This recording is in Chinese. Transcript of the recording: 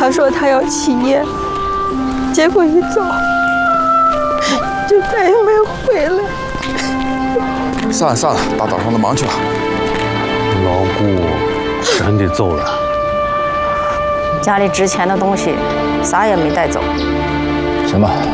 他说他要起夜，结果一走就再也没回来。 算了，大早上的忙去吧。 老姑真的走了， 家里值钱的东西啥也没带走。 行吧，